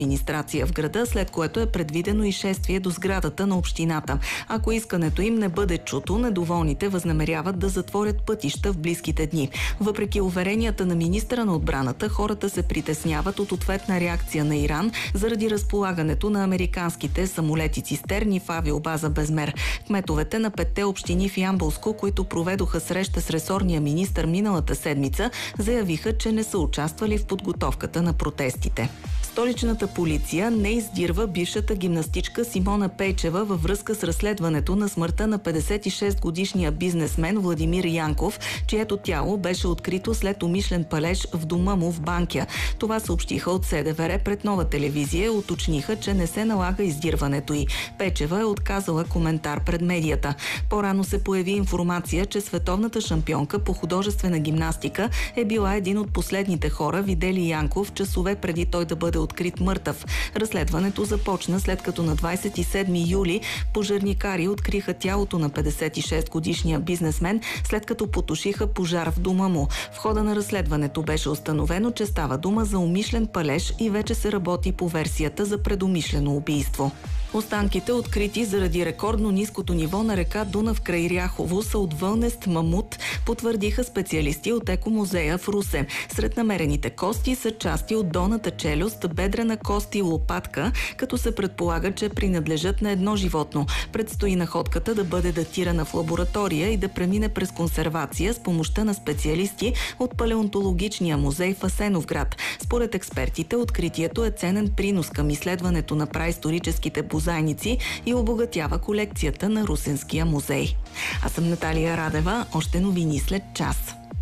администрация в града, след което е предвидено и шествие до сградата на общината. Ако искането им не бъде чуто, недоволните възнамеряват да затворят пътища в близките дни. Въпреки уверенията на министъра на отбраната, хората се притесняват от ответна реакция на Иран заради разполагането на американските самолети-цистерни в авиобаза Безмер. Кметовете на 5 общини в Ямболско, които проведоха среща с ресорния министър миналата седмица, заявиха, че не са участвали в подготовката на протестите. Столичната полиция не издирва бившата гимнастичка Симона Пейчева във връзка с разследването на смъртта на 56-годишния бизнесмен Владимир Янков, чието тяло беше открито след умишлен палеж в дома му в Банкя. Това съобщиха от СДВР пред Нова телевизия, уточниха, че не се налага издирването й. Пейчева е отказала коментар пред медията. По-рано се появи информация, че световната шампионка по художествена гимнастика е била един от последните хора, видели Янков часове преди той да бъде открит мъртъв. Разследването започна след като на 27 юли пожарникари откриха тялото на 56-годишния бизнесмен, след като потушиха пожар в дома му. В хода на разследването беше установено, че става дума за умишлен палеж и вече се работи по версията за предумишлено убийство. Останките, открити заради рекордно ниското ниво на река Дунав край Ряхово, са от вълнест мамут, потвърдиха специалисти от Екомузея в Русе. Сред намерените кости са части от долната челюст, бедрена кост и лопатка, като се предполага, че принадлежат на едно животно. Предстои находката да бъде датирана в лаборатория и да премине през консервация с помощта на специалисти от Палеонтологичния музей в Асеновград. Според експертите, откритието е ценен принос към изследването на праисторическите бозайници и обогатява колекцията на Русенския музей. Аз съм Наталия Радева. Още новини след час.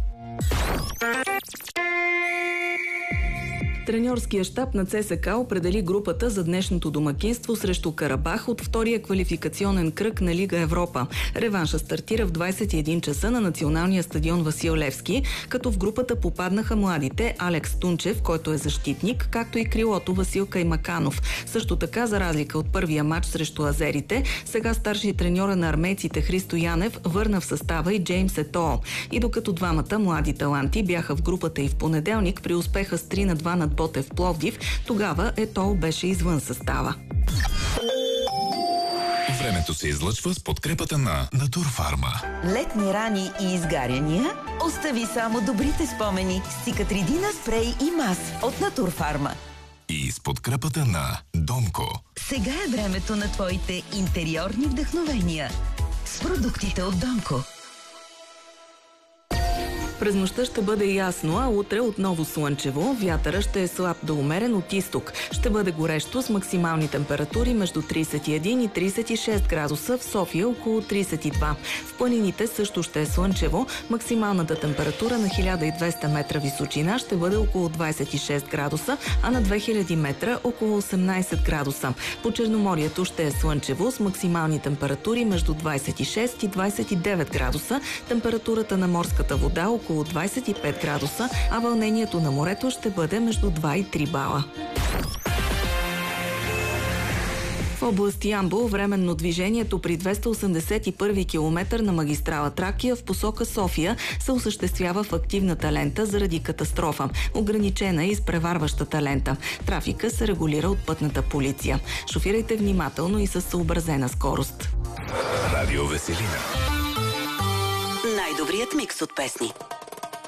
Треньорския щаб на ЦСКА определи групата за днешното домакинство срещу Карабах от втория квалификационен кръг на Лига Европа. Реванша стартира в 21 часа на националния стадион Васил Левски, като в групата попаднаха младите Алекс Тунчев, който е защитник, както и крилото Васил Каймаканов. Също така, за разлика от първия матч срещу азерите, сега старши треньора на армейците Христо Янев върна в състава и Джеймс Етоо. И докато двамата млади таланти бяха в групата и в понеделник при успеха с 3-2 над Ботев Пловдив, тогава Етол беше извън състава. Времето се излъчва с подкрепата на Натурфарма. Летни рани и изгаряния? Остави само добрите спомени с Цикатридина спрей и мас от Натурфарма. И с подкрепата на Домко. Сега е времето на твоите интериорни вдъхновения с продуктите от Домко. През нощта ще бъде ясно, а утре отново слънчево. Вятъра ще е слаб до умерен от изток. Ще бъде горещо с максимални температури между 31 и 36 градуса, в София около 32. В планините също ще е слънчево. Максималната температура на 1200 метра височина ще бъде около 26 градуса, а на 2000 метра около 18 градуса. По Черноморието ще е слънчево с максимални температури между 26 и 29 градуса. Температурата на морската вода около 25 градуса, а вълнението на морето ще бъде между 2 и 3 бала. В област Ямбол временно движението при 281 км на магистрала Тракия в посока София се осъществява в активната лента заради катастрофа. Ограничена е изпреварващата лента. Трафика се регулира от пътната полиция. Шофирайте внимателно и със съобразена скорост. Радио Веселина. Най-добрият микс от песни.